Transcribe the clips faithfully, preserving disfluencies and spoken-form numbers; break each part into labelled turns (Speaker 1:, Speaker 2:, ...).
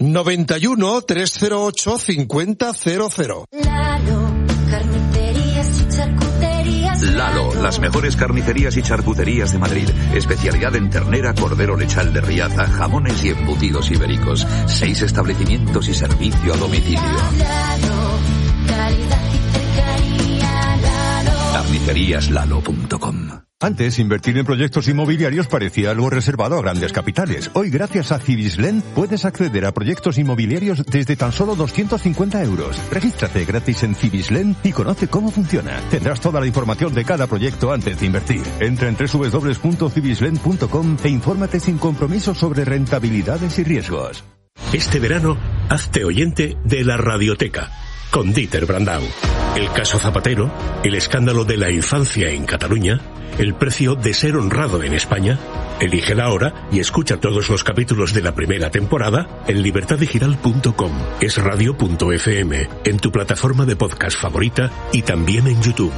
Speaker 1: noventa y uno, trescientos ocho, cincuenta cero cero.
Speaker 2: Lalo, carnicerías y charcuterías.
Speaker 3: Lalo, las mejores carnicerías y charcuterías de Madrid. Especialidad en ternera, cordero lechal de Riaza, jamones y embutidos ibéricos. Seis establecimientos y servicio a domicilio.
Speaker 2: Lalo, calidad y cercanía. Lalo.
Speaker 3: carnicerías lalo punto com.
Speaker 4: Antes, invertir en proyectos inmobiliarios parecía algo reservado a grandes capitales. Hoy, gracias a Cibislen, puedes acceder a proyectos inmobiliarios desde tan solo doscientos cincuenta euros. Regístrate gratis en Cibislen y conoce cómo funciona. Tendrás toda la información de cada proyecto antes de invertir. Entra en doble u doble u doble u punto cibislen punto com e infórmate sin compromiso sobre rentabilidades y riesgos.
Speaker 5: Este verano, hazte oyente de la Radioteca, con Dieter Brandau. El caso Zapatero, el escándalo de la infancia en Cataluña, el precio de ser honrado en España. Elige ahora y escucha todos los capítulos de la primera temporada en libertad digital punto com, es radio punto efe eme, en tu plataforma de podcast favorita y también en YouTube.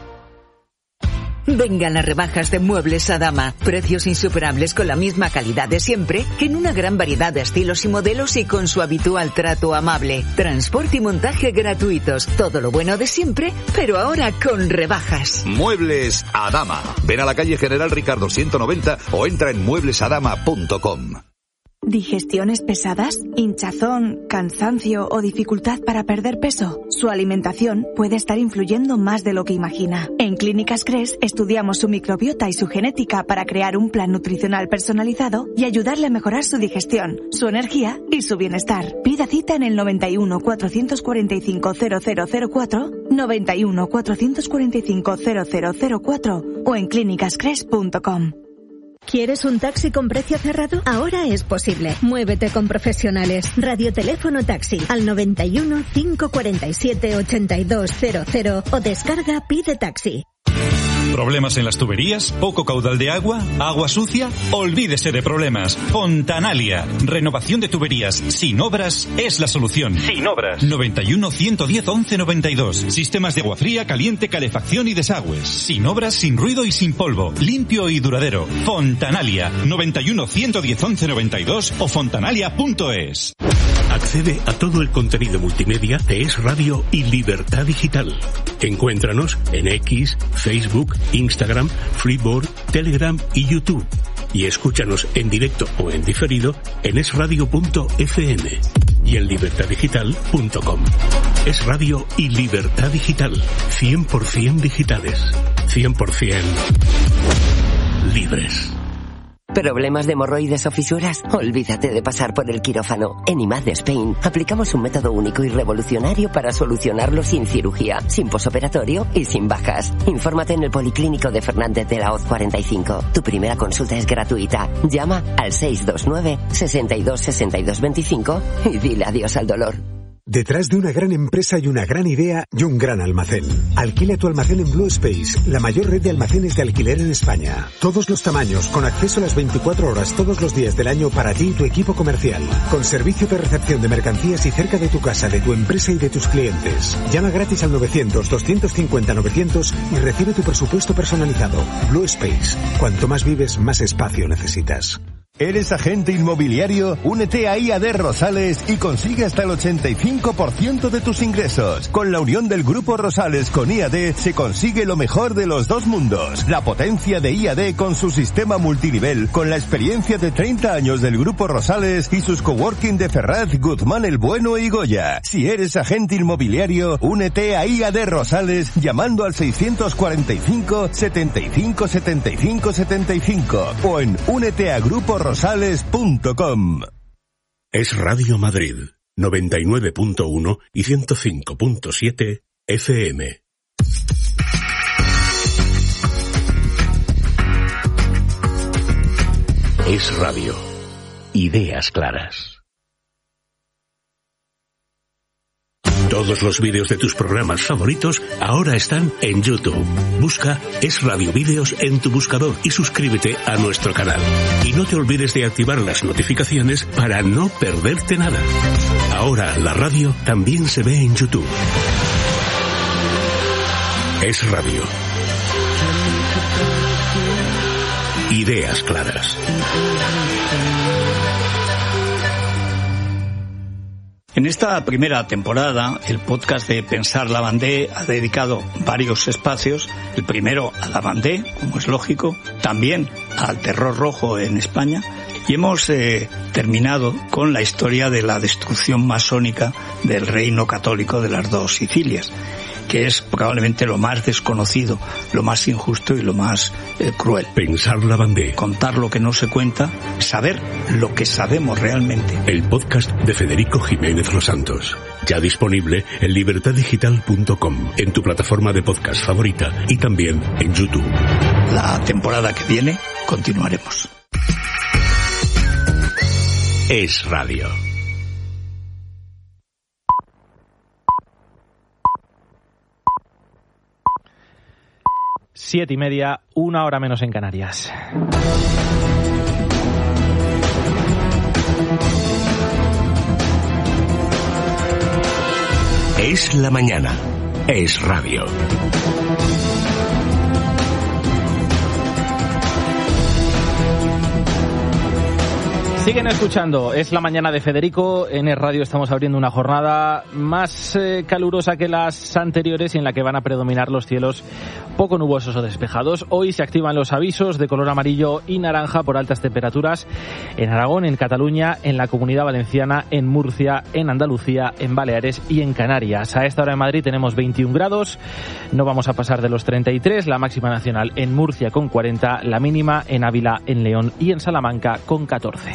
Speaker 6: Vengan las rebajas de Muebles Adama. Precios insuperables con la misma calidad de siempre, en una gran variedad de estilos y modelos y con su habitual trato amable. Transporte y montaje gratuitos. Todo lo bueno de siempre, pero ahora con rebajas.
Speaker 3: Muebles Adama. Ven a la calle General Ricardo ciento noventa o entra en muebles adama punto com.
Speaker 7: ¿Digestiones pesadas? ¿Hinchazón, cansancio o dificultad para perder peso? Su alimentación puede estar influyendo más de lo que imagina. En Clínicas Cres estudiamos su microbiota y su genética para crear un plan nutricional personalizado y ayudarle a mejorar su digestión, su energía y su bienestar. Pida cita en el noventa y uno, cuatrocientos cuarenta y cinco, cero cero cero cuatro, noventa y uno, cuatrocientos cuarenta y cinco, cero cero cero cuatro o en clínicas cres punto com.
Speaker 8: ¿Quieres un taxi con precio cerrado? Ahora es posible. Muévete con profesionales. Radioteléfono taxi al noventa y uno, cinco cuarenta y siete, ochenta y dos cero cero o descarga Pide Taxi.
Speaker 9: ¿Problemas en las tuberías? ¿Poco caudal de agua? ¿Agua sucia? Olvídese de problemas. Fontanalia. Renovación de tuberías sin obras es la solución. Sin obras. noventa y uno, ciento diez, once noventa y dos. Sistemas de agua fría, caliente, calefacción y desagües. Sin obras, sin ruido y sin polvo. Limpio y duradero. Fontanalia. noventa y uno, ciento diez, once noventa y dos o fontanalia punto es.
Speaker 5: Accede a todo el contenido multimedia de Es Radio y Libertad Digital. Encuéntranos en X, Facebook, Instagram, Freeboard, Telegram y YouTube. Y escúchanos en directo o en diferido en es radio punto efe eme y en libertad digital punto com. Es Radio y Libertad Digital. cien por ciento digitales. cien por ciento libres.
Speaker 10: ¿Problemas de hemorroides o fisuras? Olvídate de pasar por el quirófano. En I M A D Spain aplicamos un método único y revolucionario para solucionarlo sin cirugía, sin posoperatorio y sin bajas. Infórmate en el Policlínico de Fernández de la Hoz cuarenta y cinco. Tu primera consulta es gratuita. Llama al seis dos nueve, sesenta y dos, sesenta y dos veinticinco y dile adiós al dolor.
Speaker 11: Detrás de una gran empresa hay una gran idea y un gran almacén. Alquila tu almacén en Blue Space, la mayor red de almacenes de alquiler en España. Todos los tamaños, con acceso a las veinticuatro horas todos los días del año para ti y tu equipo comercial. Con servicio de recepción de mercancías y cerca de tu casa, de tu empresa y de tus clientes. Llama gratis al novecientos, doscientos cincuenta, novecientos y recibe tu presupuesto personalizado. Blue Space. Cuanto más vives, más espacio necesitas.
Speaker 4: ¿Eres agente inmobiliario? Únete a I A D Rosales y consigue hasta el ochenta y cinco por ciento de tus ingresos. Con la unión del Grupo Rosales con I A D se consigue lo mejor de los dos mundos. La potencia de I A D con su sistema multinivel, con la experiencia de treinta años del Grupo Rosales y sus coworking de Ferraz, Guzmán el Bueno y Goya. Si eres agente inmobiliario, únete a I A D Rosales llamando al seiscientos cuarenta y cinco, setenta y cinco, setenta y cinco, setenta y cinco o en únete a Grupo rosales punto com.
Speaker 5: Es Radio Madrid, noventa y nueve punto uno y ciento cinco punto siete efe eme. Es Radio. Ideas claras. Todos los vídeos de tus programas favoritos ahora están en YouTube. Busca Es Radio Vídeos en tu buscador y suscríbete a nuestro canal. Y no te olvides de activar las notificaciones para no perderte nada. Ahora la radio también se ve en YouTube. Es Radio. Ideas claras.
Speaker 12: En esta primera temporada, el podcast de Pensar Lavandé ha dedicado varios espacios. El primero a Lavandé, como es lógico, también al terror rojo en España. Y hemos eh, terminado con la historia de la destrucción masónica del reino católico de las dos Sicilias, que es probablemente lo más desconocido, lo más injusto y lo más eh, cruel.
Speaker 5: Pensar Lavandé.
Speaker 12: Contar lo que no se cuenta, saber lo que sabemos realmente.
Speaker 5: El podcast de Federico Jiménez Los Santos. Ya disponible en libertad digital punto com, en tu plataforma de podcast favorita y también en YouTube.
Speaker 12: La temporada que viene continuaremos.
Speaker 5: Es Radio.
Speaker 13: Siete y media, una hora menos en Canarias.
Speaker 5: Es la mañana. Es Radio.
Speaker 13: Siguen escuchando, es la mañana de Federico, en Es Radio estamos abriendo una jornada más eh, calurosa que las anteriores y en la que van a predominar los cielos poco nubosos o despejados. Hoy se activan los avisos de color amarillo y naranja por altas temperaturas en Aragón, en Cataluña, en la Comunidad Valenciana, en Murcia, en Andalucía, en Baleares y en Canarias. A esta hora en Madrid tenemos veintiún grados, no vamos a pasar de los treinta y tres, la máxima nacional en Murcia con cuarenta, la mínima en Ávila, en León y en Salamanca con catorce.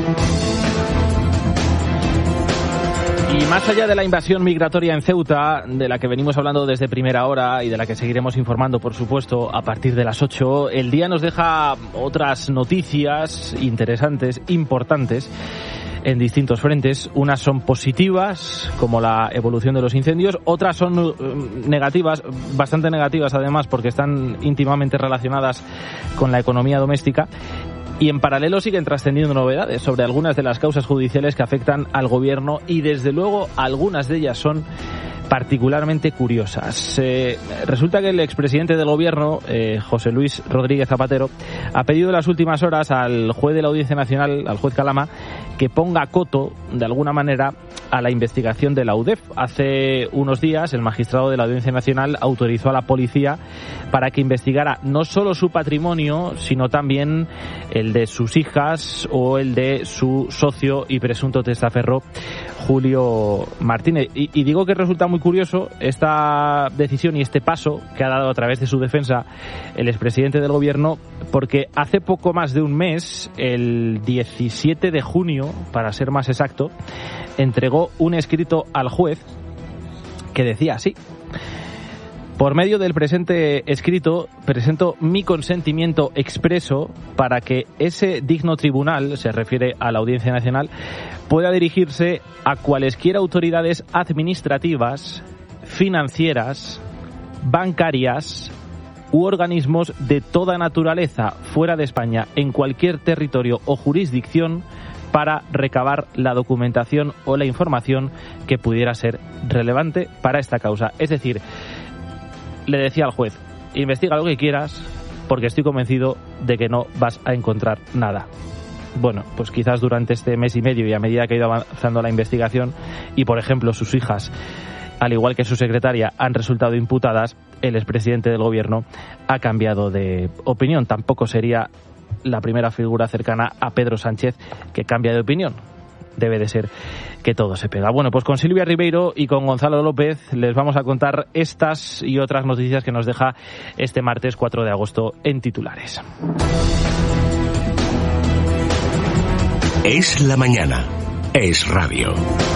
Speaker 13: Y más allá de la invasión migratoria en Ceuta, de la que venimos hablando desde primera hora y de la que seguiremos informando, por supuesto, a partir de las ocho, el día nos deja otras noticias interesantes, importantes, en distintos frentes. Unas son positivas, como la evolución de los incendios, otras son negativas, bastante negativas además, porque están íntimamente relacionadas con la economía doméstica. Y en paralelo siguen trascendiendo novedades sobre algunas de las causas judiciales que afectan al gobierno y desde luego algunas de ellas son particularmente curiosas. Eh, resulta que el expresidente del gobierno, eh, José Luis Rodríguez Zapatero, ha pedido en las últimas horas al juez de la Audiencia Nacional, al juez Calama, que ponga coto, de alguna manera, a la investigación de la U D E F. Hace unos días, el magistrado de la Audiencia Nacional autorizó a la policía para que investigara no solo su patrimonio, sino también el de sus hijas o el de su socio y presunto testaferro, Julio Martínez. Y, y digo que resulta muy curioso esta decisión y este paso que ha dado a través de su defensa el expresidente del gobierno, porque hace poco más de un mes, el diecisiete de junio, para ser más exacto, entregó un escrito al juez que decía así: por medio del presente escrito, presento mi consentimiento expreso para que ese digno tribunal, se refiere a la Audiencia Nacional, pueda dirigirse a cualesquiera autoridades administrativas, financieras, bancarias u organismos de toda naturaleza fuera de España, en cualquier territorio o jurisdicción, para recabar la documentación o la información que pudiera ser relevante para esta causa. Es decir, le decía al juez: investiga lo que quieras, porque estoy convencido de que no vas a encontrar nada. Bueno, pues quizás durante este mes y medio y a medida que ha ido avanzando la investigación y, por ejemplo, sus hijas, al igual que su secretaria, han resultado imputadas, el expresidente del gobierno ha cambiado de opinión. Tampoco sería la primera figura cercana a Pedro Sánchez que cambia de opinión. Debe de ser que todo se pega. Bueno, pues con Silvia Ribeiro y con Gonzalo López les vamos a contar estas y otras noticias que nos deja este martes cuatro de agosto en titulares.
Speaker 5: Es la mañana. Es Radio.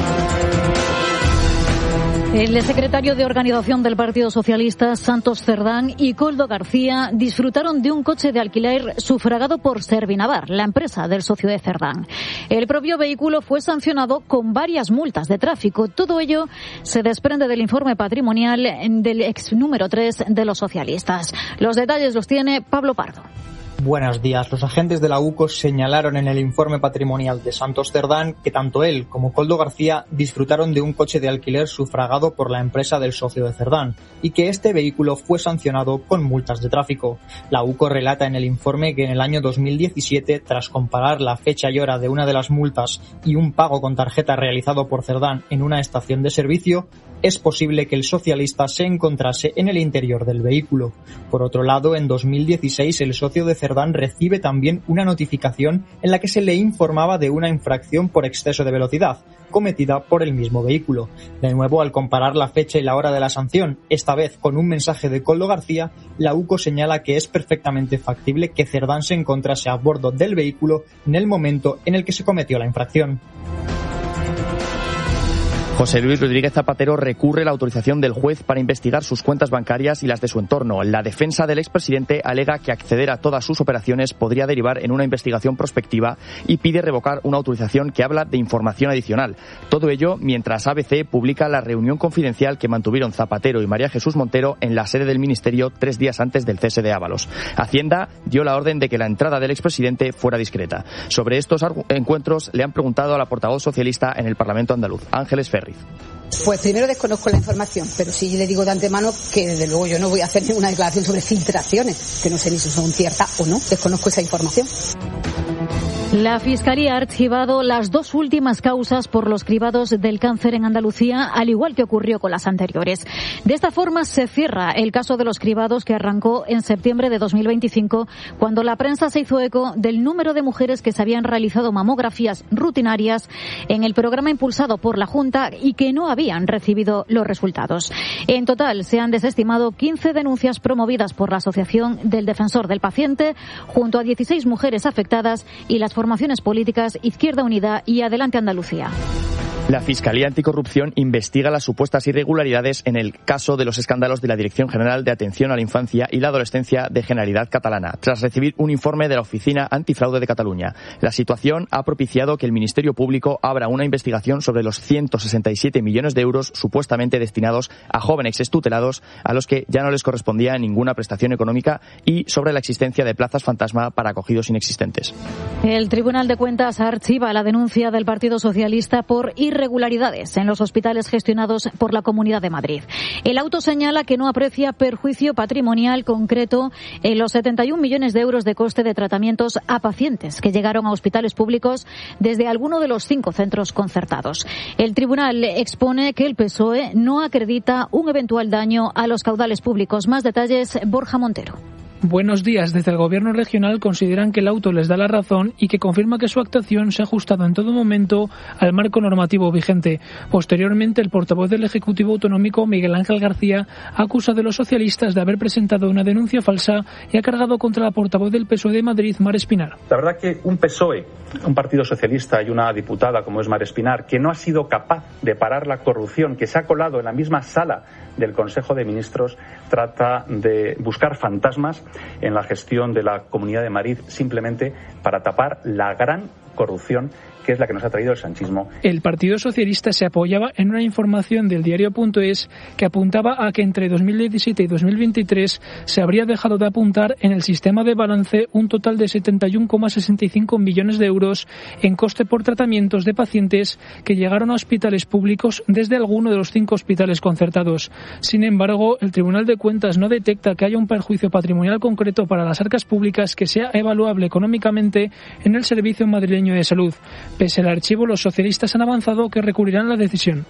Speaker 14: El secretario de Organización del Partido Socialista, Santos Cerdán, y Koldo García disfrutaron de un coche de alquiler sufragado por Servinavar, la empresa del socio de Cerdán. El propio vehículo fue sancionado con varias multas de tráfico. Todo ello se desprende del informe patrimonial del ex número tres de los socialistas. Los detalles los tiene Pablo Pardo.
Speaker 15: Buenos días. Los agentes de la U C O señalaron en el informe patrimonial de Santos Cerdán que tanto él como Koldo García disfrutaron de un coche de alquiler sufragado por la empresa del socio de Cerdán y que este vehículo fue sancionado con multas de tráfico. La U C O relata en el informe que en el año dos mil diecisiete, tras comparar la fecha y hora de una de las multas y un pago con tarjeta realizado por Cerdán en una estación de servicio, es posible que el socialista se encontrase en el interior del vehículo. Por otro lado, en dos mil dieciséis el socio de Cerdán recibe también una notificación en la que se le informaba de una infracción por exceso de velocidad, cometida por el mismo vehículo. De nuevo, al comparar la fecha y la hora de la sanción, esta vez con un mensaje de Koldo García, la U C O señala que es perfectamente factible que Cerdán se encontrase a bordo del vehículo en el momento en el que se cometió la infracción.
Speaker 16: José Luis Rodríguez Zapatero recurre la autorización del juez para investigar sus cuentas bancarias y las de su entorno. La defensa del expresidente alega que acceder a todas sus operaciones podría derivar en una investigación prospectiva y pide revocar una autorización que habla de información adicional. Todo ello mientras A B C publica la reunión confidencial que mantuvieron Zapatero y María Jesús Montero en la sede del Ministerio tres días antes del cese de Ábalos. Hacienda dio la orden de que la entrada del expresidente fuera discreta. Sobre estos encuentros le han preguntado a la portavoz socialista en el Parlamento andaluz, Ángeles Ferri.
Speaker 17: Pues primero desconozco la información, pero sí le digo de antemano que desde luego yo no voy a hacer ninguna declaración sobre filtraciones, que no sé ni si son ciertas o no, desconozco esa información.
Speaker 14: La Fiscalía ha archivado las dos últimas causas por los cribados del cáncer en Andalucía, al igual que ocurrió con las anteriores. De esta forma se cierra el caso de los cribados que arrancó en septiembre de dos mil veinticinco, cuando la prensa se hizo eco del número de mujeres que se habían realizado mamografías rutinarias en el programa impulsado por la Junta y que no habían recibido los resultados. En total se han desestimado quince denuncias promovidas por la Asociación del Defensor del Paciente, junto a dieciséis mujeres afectadas y las formaciones políticas Izquierda Unida y Adelante Andalucía.
Speaker 16: La Fiscalía Anticorrupción investiga las supuestas irregularidades en el caso de los escándalos de la Dirección General de Atención a la Infancia y la Adolescencia de Generalitat Catalana, tras recibir un informe de la Oficina Antifraude de Cataluña. La situación ha propiciado que el Ministerio Público abra una investigación sobre los ciento sesenta y siete millones de euros supuestamente destinados a jóvenes extutelados a los que ya no les correspondía ninguna prestación económica y sobre la existencia de plazas fantasma para acogidos inexistentes.
Speaker 14: El Tribunal de Cuentas archiva la denuncia del Partido Socialista por irregularidades en los hospitales gestionados por la Comunidad de Madrid. El auto señala que no aprecia perjuicio patrimonial concreto en los setenta y un millones de euros de coste de tratamientos a pacientes que llegaron a hospitales públicos desde alguno de los cinco centros concertados. El tribunal expone que el P S O E no acredita un eventual daño a los caudales públicos. Más detalles, Borja Montero.
Speaker 18: Buenos días. Desde el Gobierno regional consideran que el auto les da la razón y que confirma que su actuación se ha ajustado en todo momento al marco normativo vigente. Posteriormente, el portavoz del Ejecutivo Autonómico, Miguel Ángel García, ha acusado a los socialistas de haber presentado una denuncia falsa y ha cargado contra la portavoz del P S O E de Madrid, Mar Espinar.
Speaker 19: La verdad que un P S O E, un partido socialista y una diputada como es Mar Espinar, que no ha sido capaz de parar la corrupción, que se ha colado en la misma sala del Consejo de Ministros, trata de buscar fantasmas en la gestión de la Comunidad de Madrid simplemente para tapar la gran corrupción que es la que nos ha traído el sanchismo.
Speaker 18: El Partido Socialista se apoyaba en una información del diario.es que apuntaba a que entre dos mil diecisiete y dos mil veintitrés se habría dejado de apuntar en el sistema de balance un total de setenta y uno coma sesenta y cinco millones de euros en coste por tratamientos de pacientes que llegaron a hospitales públicos desde alguno de los cinco hospitales concertados. Sin embargo, el Tribunal de Cuentas no detecta que haya un perjuicio patrimonial concreto para las arcas públicas que sea evaluable económicamente en el Servicio Madrileño de Salud. Pese al archivo, los socialistas han avanzado que recurrirán la decisión.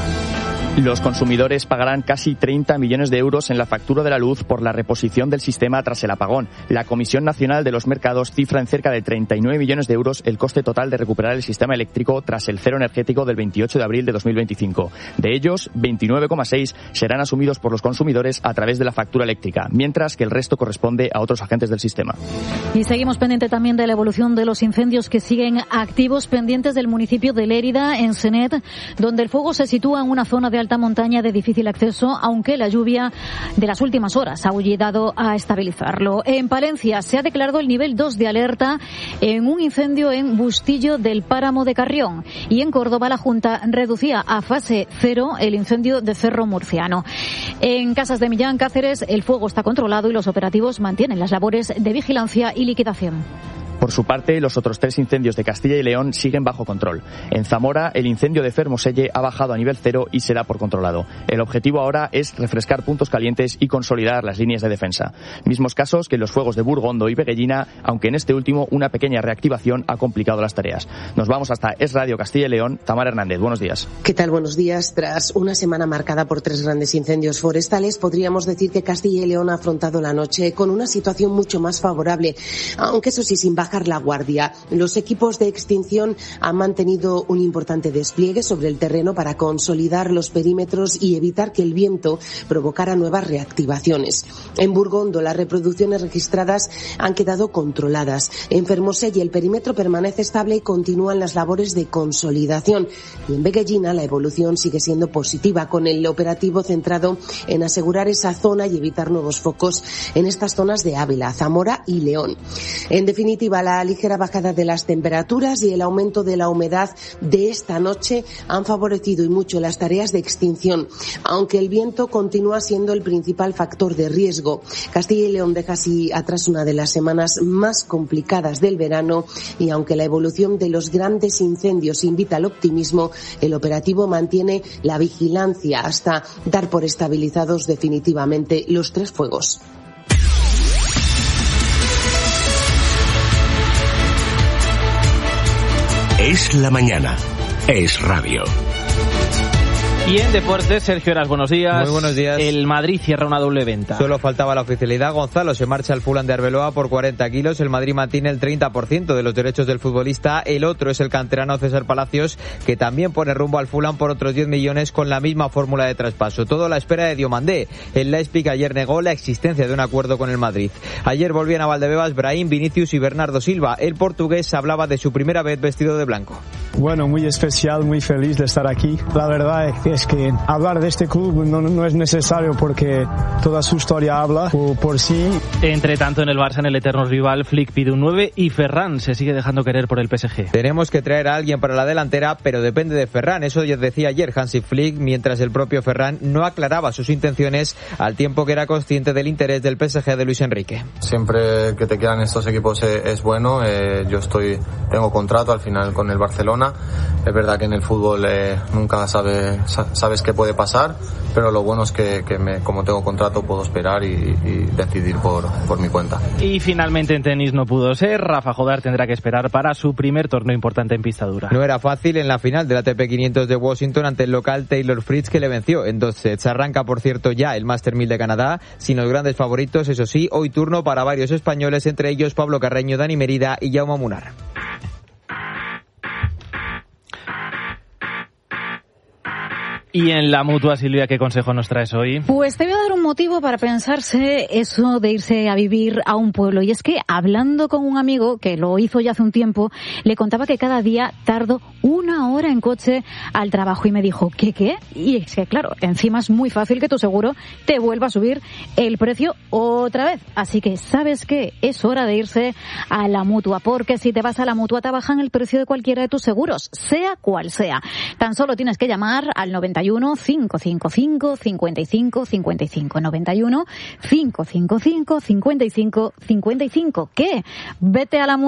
Speaker 16: Los consumidores pagarán casi treinta millones de euros en la factura de la luz por la reposición del sistema tras el apagón. La Comisión Nacional de los Mercados cifra en cerca de treinta y nueve millones de euros el coste total de recuperar el sistema eléctrico tras el cero energético del veintiocho de abril de dos mil veinticinco. De ellos, veintinueve coma seis serán asumidos por los consumidores a través de la factura eléctrica, mientras que el resto corresponde a otros agentes del sistema.
Speaker 14: Y seguimos pendiente también de la evolución de los incendios que siguen activos, pendientes del municipio de Lérida, en Senet, donde el fuego se sitúa en una zona de alta montaña de difícil acceso, aunque la lluvia de las últimas horas ha ayudado a estabilizarlo. En Palencia se ha declarado el nivel dos de alerta en un incendio en Bustillo del Páramo de Carrión, y en Córdoba la Junta reducía a fase cero el incendio de Cerro Murciano. En Casas de Millán, Cáceres, el fuego está controlado y los operativos mantienen las labores de vigilancia y liquidación.
Speaker 16: Por su parte, los otros tres incendios de Castilla y León siguen bajo control. En Zamora, el incendio de Fermoselle ha bajado a nivel cero y se da por controlado. El objetivo ahora es refrescar puntos calientes y consolidar las líneas de defensa. Mismos casos que en los fuegos de Burgondo y Veguellina, aunque en este último una pequeña reactivación ha complicado las tareas. Nos vamos hasta Es Radio Castilla y León. Tamara Hernández, buenos días.
Speaker 20: ¿Qué tal? Buenos días. Tras una semana marcada por tres grandes incendios forestales, podríamos decir que Castilla y León ha afrontado la noche con una situación mucho más favorable, aunque eso sí, sin bajar la guardia. Los equipos de extinción han mantenido un importante despliegue sobre el terreno para consolidar los perímetros y evitar que el viento provocara nuevas reactivaciones. En Burgondo, las reproducciones registradas han quedado controladas. En Fermoselle, el perímetro permanece estable y continúan las labores de consolidación. Y en Veguellina, la evolución sigue siendo positiva, con el operativo centrado en asegurar esa zona y evitar nuevos focos en estas zonas de Ávila, Zamora y León. En definitiva, la ligera bajada de las temperaturas y el aumento de la humedad de esta noche han favorecido y mucho las tareas de extinción, aunque el viento continúa siendo el principal factor de riesgo. Castilla y León deja así atrás una de las semanas más complicadas del verano y aunque la evolución de los grandes incendios invita al optimismo, el operativo mantiene la vigilancia hasta dar por estabilizados definitivamente los tres fuegos.
Speaker 5: Es la mañana. Es radio.
Speaker 13: Y en deportes, Sergio Heras, buenos días.
Speaker 21: Muy buenos días.
Speaker 13: El Madrid cierra una doble venta.
Speaker 21: Solo faltaba la oficialidad. Gonzalo se marcha al Fulham de Arbeloa por cuarenta kilos. El Madrid mantiene el treinta por ciento de los derechos del futbolista. El otro es el canterano César Palacios, que también pone rumbo al Fulham por otros diez millones con la misma fórmula de traspaso. Todo a la espera de Diomandé. El Leipzig ayer negó la existencia de un acuerdo con el Madrid. Ayer volvían a Valdebebas Brahim, Vinicius y Bernardo Silva. El portugués hablaba de su primera vez vestido de blanco.
Speaker 22: Bueno, muy especial, muy feliz de estar aquí. La verdad es que es que hablar de este club no, no es necesario porque toda su historia habla por, por sí.
Speaker 13: Entre tanto, en el Barça, en el eterno rival, Flick pide un nueve y Ferran se sigue dejando querer por el P S G.
Speaker 21: Tenemos que traer a alguien para la delantera, pero depende de Ferran. Eso ya decía ayer Hansi Flick, mientras el propio Ferran no aclaraba sus intenciones al tiempo que era consciente del interés del P S G de Luis Enrique.
Speaker 23: Siempre que te quedan estos equipos es, es bueno. Eh, yo estoy tengo contrato al final con el Barcelona. Es verdad que en el fútbol eh, nunca sabe, sabes qué puede pasar, pero lo bueno es que, que me, como tengo contrato puedo esperar y, y decidir por, por mi cuenta.
Speaker 13: Y finalmente en tenis no pudo ser. Rafa Jodar tendrá que esperar para su primer torneo importante en pista dura.
Speaker 21: No era fácil en la final del A T P quinientos de Washington ante el local Taylor Fritz, que le venció en dos sets. Arranca, por cierto, ya el Master mil de Canadá, sin los grandes favoritos, eso sí, hoy turno para varios españoles, entre ellos Pablo Carreño, Dani Merida y Jaume Munar.
Speaker 13: Y en la Mutua, Silvia, ¿qué consejo nos traes hoy?
Speaker 14: Pues te voy a dar un motivo para pensarse eso de irse a vivir a un pueblo. Y es que, hablando con un amigo que lo hizo ya hace un tiempo, le contaba que cada día tardo una hora en coche al trabajo. Y me dijo, ¿qué, qué? Y es que, claro, encima es muy fácil que tu seguro te vuelva a subir el precio otra vez. Así que, ¿sabes qué? Es hora de irse a la Mutua. Porque si te vas a la Mutua, te bajan el precio de cualquiera de tus seguros, sea cual sea. Tan solo tienes que llamar al noventa y uno, cinco cinco cinco, cincuenta y cinco cincuenta y cinco, noventa y uno, cinco cinco cinco, cincuenta y cinco cincuenta y cinco. ¿Qué? Vete a la